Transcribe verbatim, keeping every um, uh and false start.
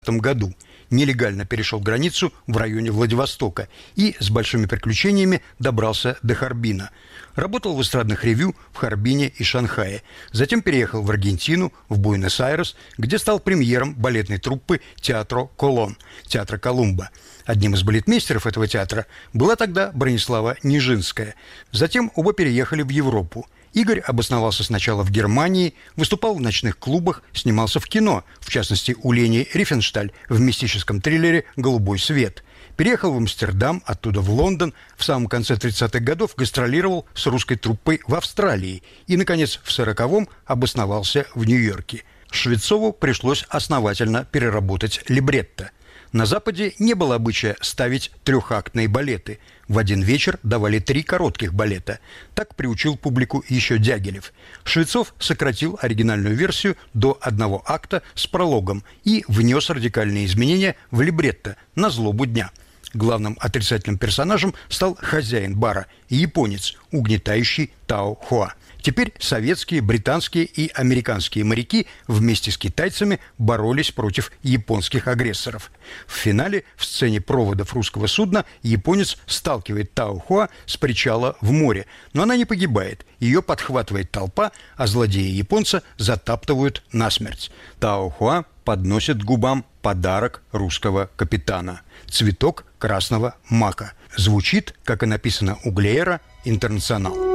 году. Нелегально перешел границу в районе Владивостока и с большими приключениями добрался до Харбина. Работал в эстрадных ревю в Харбине и Шанхае. Затем переехал в Аргентину, в Буэнос-Айрес, где стал премьером балетной труппы «Театро Колон» – театра Колумба. Одним из балетмейстеров этого театра была тогда Бронислава Нижинская. Затем оба переехали в Европу. Игорь обосновался сначала в Германии, выступал в ночных клубах, снимался в кино, в частности, у Лени Рифеншталь в мистическом триллере «Голубой свет». Переехал в Амстердам, оттуда в Лондон, в самом конце тридцатых годов гастролировал с русской труппой в Австралии и, наконец, в сороковом обосновался в Нью-Йорке. Швецову пришлось основательно переработать либретто. На Западе не было обычая ставить трехактные балеты. В один вечер давали три коротких балета. Так приучил публику еще Дягилев. Швецов сократил оригинальную версию до одного акта с прологом и внес радикальные изменения в либретто на злобу дня. Главным отрицательным персонажем стал хозяин бара, японец, угнетающий Тао Хуа. Теперь советские, британские и американские моряки вместе с китайцами боролись против японских агрессоров. В финале, в сцене проводов русского судна, японец сталкивает Тао Хуа с причала в море, но она не погибает. Ее подхватывает толпа, а злодеи японца затаптывают насмерть. Тао Хуа подносит к губам подарок русского капитана – цветок красного мака. Звучит, как и написано у Глеера, «Интернационал».